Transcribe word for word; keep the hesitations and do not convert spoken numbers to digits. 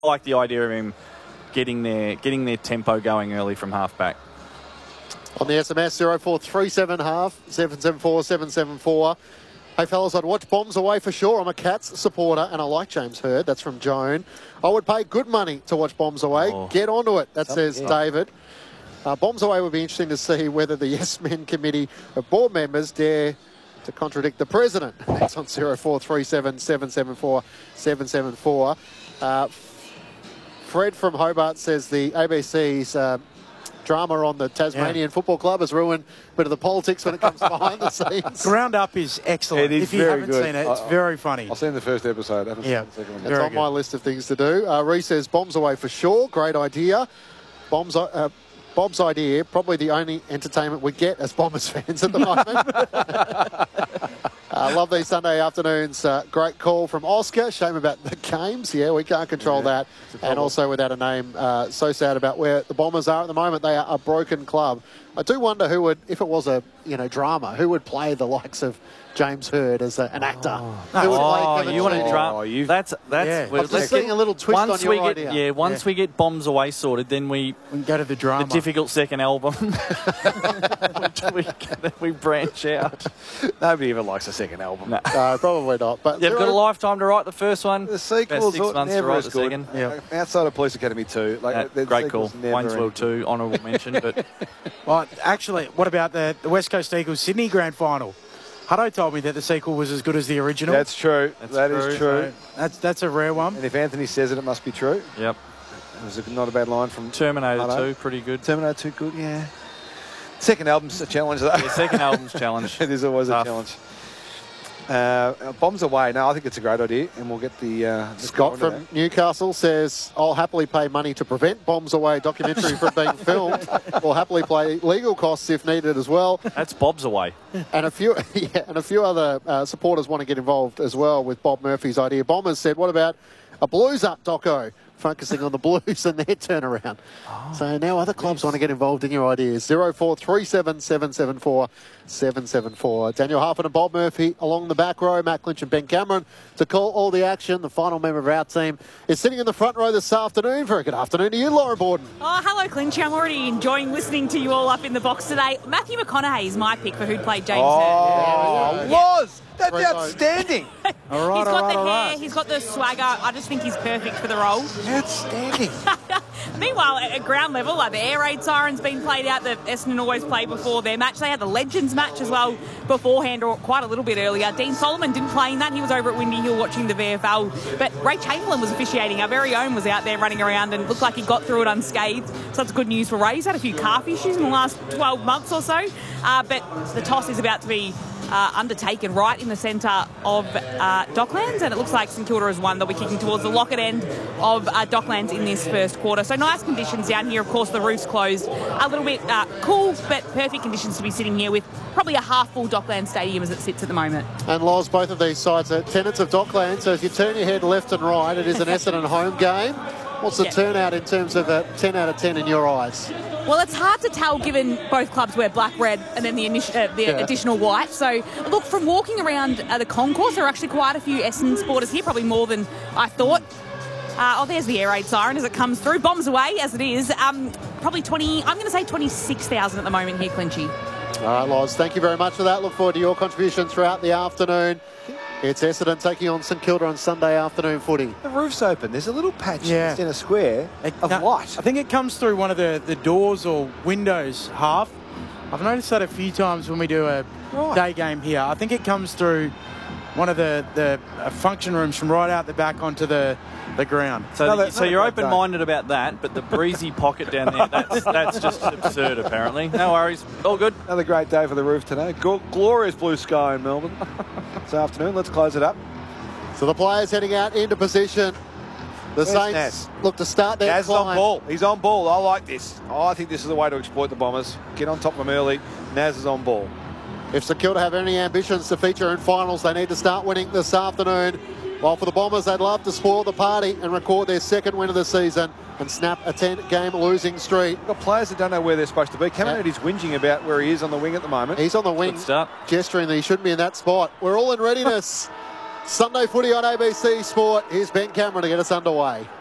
I like the idea of him getting their getting their tempo going early from half back. On the S M S, zero four three seven half, seven seven four, seven seven four. Hey, fellas, I'd watch Bombs Away for sure. I'm a Cats supporter, and I like James Hird. That's from Joan. I would pay good money to watch Bombs Away. Oh. Get onto it, that Something, says yeah. David. Uh, Bombs Away would be interesting to see whether the Yes Men committee of board members dare to contradict the president. That's on zero four three seven, seven seven four, seven seven four. Uh, Fred from Hobart says the A B C's uh, drama on the Tasmanian Yeah. Football Club has ruined a bit of the politics when it comes behind the scenes. Ground Up is excellent. It is if you very haven't good. seen it, it's I- very funny. I've seen the first episode. I haven't Yeah. seen the second one. It's Very on my good. list of things to do. Uh, Reece says Bombs Away for sure. Great idea. Bombs. Uh, Bob's idea, probably the only entertainment we get as Bombers fans at the moment. I uh, love these Sunday afternoons. Uh, great call from Oscar. Shame about the games. Yeah, we can't control Yeah, that. it's a And problem. also without a name, uh, so sad about where the Bombers are at the moment. They are a broken club. I do wonder who would, if it was a you know drama, who would play the likes of James Hird as a, an actor. Who would Oh, play Kevin you want Sheedy? a Oh, drama? you've- That's that's. Yeah. well, I'm just let's getting get- a little twist once on we your get, idea. Yeah, once Yeah. we get Bombs Away sorted, then we We can go to the drama. the difficult second album. we, we branch out. Nobody even likes the second album. No. No, probably not. But They've got a lifetime to write the first one. The About sequels six are months to never write as the good. second. Yeah. Outside of Police Academy two, like Uh, the great call. sequels never Wayne's World any good. two, honourable mention, but Well, actually, what about the, the West Coast Eagles Sydney Grand Final? Hutto told me that the sequel was as good as the original. That's true. That's That is true. true. That's that's a rare one. And if Anthony says it, it must be true. yep. It was a, not a bad line from Terminator Hutto. two, pretty good. Terminator two, good, yeah. Second album's a challenge, though. Yeah, second album's challenge. It is always Tough. a challenge. Uh, Bombs Away. No, I think it's a great idea, and we'll get the... Uh, the Scott car onto from Newcastle says, I'll happily pay money to prevent Bombs Away documentary from being filmed. We'll happily pay legal costs if needed as well. That's Bob's Away. And a few yeah, and a few other uh, supporters want to get involved as well with Bob Murphy's idea. Bombers said, what about a Blues Up doco, focusing on the Blues and their turnaround? Oh, so now other clubs want to get involved in your ideas. zero four three seven, seven seven four, seven seven four. Daniel Harford and Bob Murphy along the back row. Matt Clinch and Ben Cameron to call all the action. The final member of our team is sitting in the front row this afternoon. Very good afternoon to you, Laura Borden. Oh, hello, Clinchy. I'm already enjoying listening to you all up in the box today. Matthew McConaughey is my pick for who'd play James Oh, Hird. was! That's Great outstanding! All right, He's all got right, the all hair, right. he's got the swagger. I just think he's perfect for the role. Outstanding! Meanwhile, at at ground level, like the air raid siren's been played out that Essendon always play before their match. They had the Legends match as well beforehand, or quite a little bit earlier. Dean Solomon didn't play in that. He was over at Windy Hill watching the V F L. But Ray Chamberlain was officiating. Our very own was out there running around and looked like he got through it unscathed. So that's good news for Ray. He's had a few calf issues in the last twelve months or so. Uh, but the toss is about to be Uh, undertaken right in the centre of uh, Docklands, and it looks like St Kilda has won. They'll be kicking towards the Lockett end of uh, Docklands in this first quarter. So nice conditions down here. Of course, the roof's closed. A little bit uh, cool, but perfect conditions to be sitting here with probably a half-full Docklands stadium as it sits at the moment. And Loz, both of these sides are tenants of Docklands, so if you turn your head left and right, it is an Essendon home game. What's the Yeah. turnout in terms of a ten out of ten in your eyes? Well, it's hard to tell given both clubs wear black, red, and then the, initi- uh, the Yeah. additional white. So, look, from walking around uh, the concourse, there are actually quite a few Essendon supporters here, probably more than I thought. Uh, oh, there's the air raid siren as it comes through. Bombs away as it is. Um, probably twenty, I'm going to say twenty-six thousand at the moment here, Clinchy. All right, Loz, thank you very much for that. Look forward to your contribution throughout the afternoon. It's Essendon taking on St Kilda on Sunday afternoon footy. The roof's open. There's a little patch Yeah. in a square It- of no, light. I think it comes through one of the, the doors or windows half. I've noticed that a few times when we do a Right. day game here. I think it comes through one of the, the uh, function rooms from right out the back onto the, the ground. So, Another- the, so you're another great open-minded about that, but the breezy pocket down there, that's, that's just absurd, apparently. No worries. All good. Another great day for the roof today. Gl- glorious blue sky in Melbourne this afternoon. Let's close it up. So the players heading out into position. The Where's Saints Naz? look to start their Naz is on climb. ball. He's on ball. I like this. Oh, I think this is the way to exploit the Bombers. Get on top of them early. Naz is on ball. If St Kilda have any ambitions to feature in finals, they need to start winning this afternoon. While for the Bombers, they'd love to spoil the party and record their second win of the season and snap a ten-game losing streak. We've got players that don't know where they're supposed to be. Cameron Yeah. is whinging about where he is on the wing at the moment. He's on the wing, Good start. gesturing that he shouldn't be in that spot. We're all in readiness. Sunday footy on A B C Sport. Here's Ben Cameron to get us underway.